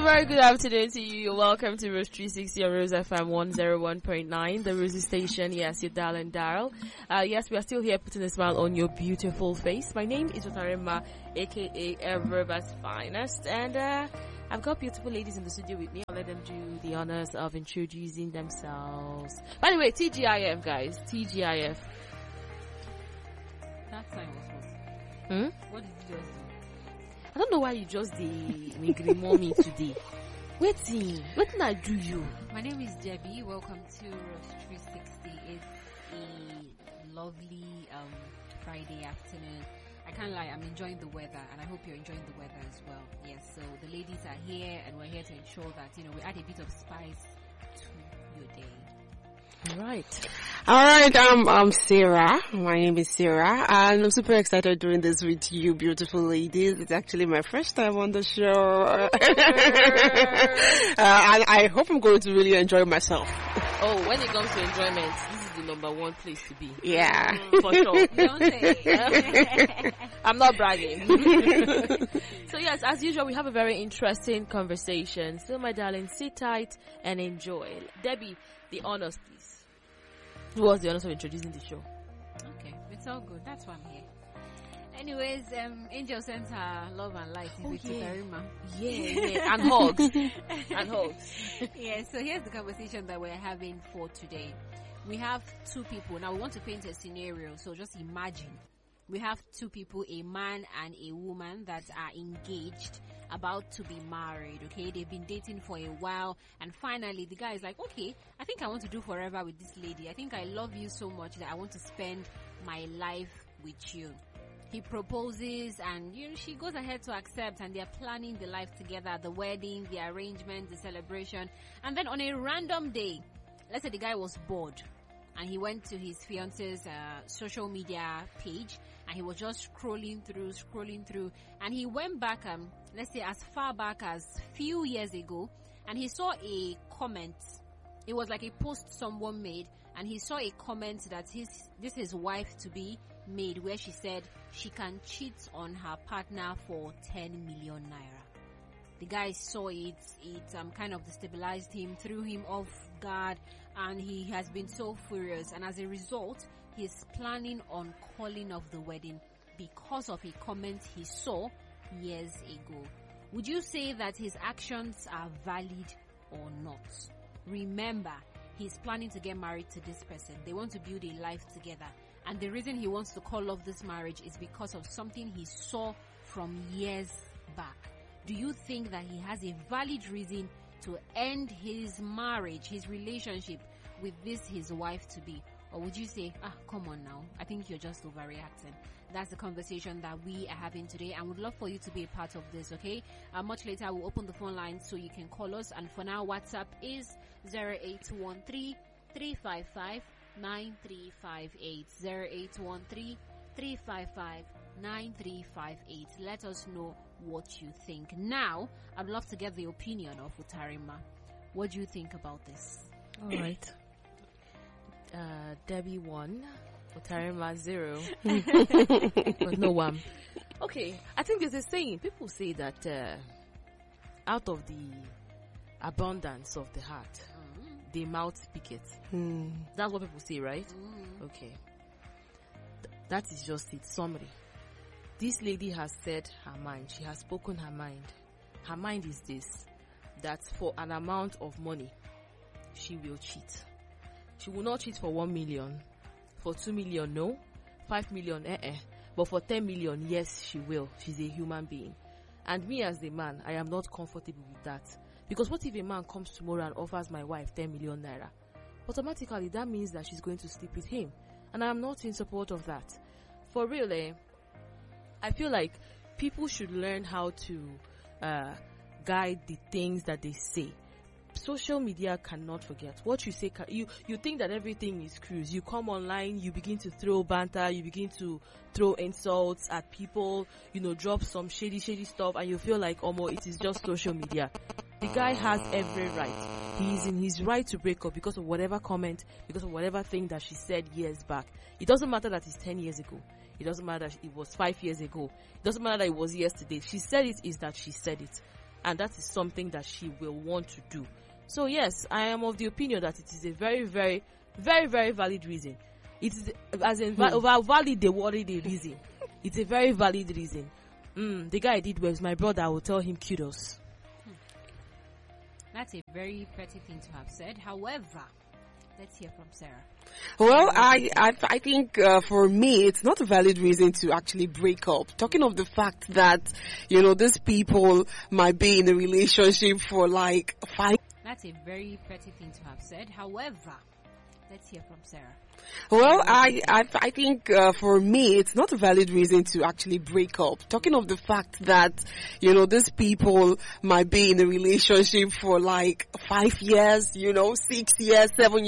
a very good afternoon to you. You're welcome to Rose 360 on Rose FM 101.9, the Rosie station. Yes, you're Darling Daryl. Yes, we are still here putting a smile on your beautiful face. My name is Otarima, aka Everver's finest, and I've got beautiful ladies in the studio with me. I'll let them do the honors of introducing themselves. By the way, TGIF, guys. TGIF. That time was what? What did you just do? I don't know why you just the mommy today. Waiting I do you. My name is Debbie. Welcome to Rose 360. It's a lovely Friday afternoon. I can't lie, I'm enjoying the weather, and I hope you're enjoying the weather as well. Yes, so the ladies are here, and we're here to ensure that we add a bit of spice to your day. All right, I'm Sarah. My name is Sarah, and I'm super excited doing this with you, beautiful ladies. It's actually my first time on the show. And I hope I'm going to really enjoy myself. Oh, when it comes to enjoyment, this is the number one place to be. Yeah. For sure. Don't say it. I'm not bragging. So yes, as usual, we have a very interesting conversation. So my darling, sit tight and enjoy. Debbie, the honors, please. Who was the honors of introducing the show? Okay, it's all good. That's why I'm here. Anyways, Angel sends her love and light to Karima. Yeah, and hugs. Yeah, so here's the conversation that we're having for today. We have two people. Now, we want to paint a scenario, so just imagine. We have two people, a man and a woman that are engaged, about to be married, okay? They've been dating for a while, and finally the guy is like, okay, I think I want to do forever with this lady. I think I love you so much that I want to spend my life with you. He proposes, and she goes ahead to accept, and they're planning the life together, the wedding, the arrangement, the celebration. And then on a random day, let's say the guy was bored, and he went to his fiance's social media page, and he was just scrolling through, and he went back, let's say as far back as few years ago, and he saw a comment. It was like a post someone made, and he saw a comment that his wife to be made, where she said she can cheat on her partner for 10 million naira. The guy saw it kind of destabilized him, threw him off guard, and he has been so furious, and as a result, he's planning on calling off the wedding because of a comment he saw years ago. Would you say that his actions are valid or not? Remember, he's planning to get married to this person. They want to build a life together, and the reason he wants to call off this marriage is because of something he saw from years back. Do you think that he has a valid reason to end his marriage, his relationship with his wife to be? Or would you say, come on now, I think you're just overreacting? That's the conversation that we are having today, and would love for you to be a part of this, okay? Much later, we'll open the phone line so you can call us, and for now, WhatsApp is 0813-355-9358, 0813-355-9358. Let us know what you think. Now, I'd love to get the opinion of Utarima. What do you think about this? All right. Debbie 1, Utarima 0, but no one. Okay, I think there's a saying. People say that out of the abundance of the heart, the mouth speaketh. That's what people say, right? Okay. That is just it. Summary. This lady has said her mind. She has spoken her mind. Her mind is this: that for an amount of money, she will cheat. She will not cheat for 1 million. For 2 million, no. 5 million, But for 10 million, yes, she will. She's a human being. And me as a man, I am not comfortable with that. Because what if a man comes tomorrow and offers my wife 10 million naira? Automatically, that means that she's going to sleep with him. And I am not in support of that. For real, I feel like people should learn how to guide the things that they say. Social media cannot forget what you say. You think that everything is cruise. You come online, you begin to throw banter, you begin to throw insults at people, drop some shady stuff, and you feel like, it is just social media. The guy has every right. He is in his right to break up because of whatever comment, because of whatever thing that she said years back. It doesn't matter that it's 10 years ago. It doesn't matter that it was 5 years ago. It doesn't matter that it was yesterday. She said it is that she said it. and that is something that she will want to do. So yes, I am of the opinion that it is a very, very, very, very valid reason. It is as in valid the worry the reason. It's a very valid reason. The guy did well. My brother, I will tell him kudos. That's a very petty thing to have said. However, let's hear from Sarah. Well, I think for me, it's not a valid reason to actually break up. Talking of the fact that, these people might be in a relationship for like 5. That's a very petty thing to have said. However, let's hear from Sarah. Well, I think for me, it's not a valid reason to actually break up. Talking of the fact that, these people might be in a relationship for like 5 years, 6 years, 7 years.